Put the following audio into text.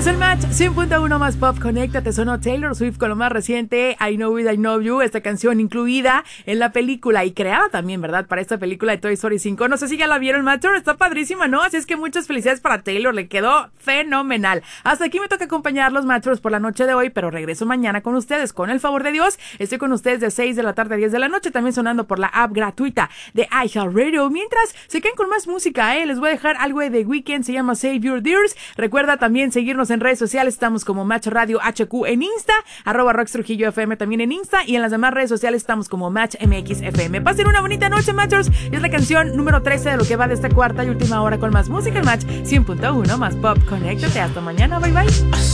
Es el Match 100.1 más pop. Conéctate, sonó Taylor Swift con lo más reciente, I Know It, I Know You, esta canción incluida en la película y creada también, ¿verdad? Para esta película de Toy Story 5. No sé si ya la vieron, Matcher, está padrísima, ¿no? Así es que muchas felicidades para Taylor, le quedó fenomenal. Hasta aquí me toca acompañarlos, Matchers, por la noche de hoy, pero regreso mañana con ustedes, con el favor de Dios. Estoy con ustedes de 6 de la tarde a 10 de la noche, también sonando por la app gratuita de iHeartRadio. Mientras se quedan con más música, les voy a dejar algo de The Weeknd, se llama Save Your Tears. Recuerda también seguirnos en redes sociales, estamos como Match Radio HQ en Insta, @RoxTrujilloFM también en Insta, y en las demás redes sociales estamos como Match MX FM. Pasen una bonita noche, Matchers. Es la canción número 13 de lo que va de esta cuarta y última hora con más música en Match 100.1 más pop. Conéctate, hasta mañana, bye bye.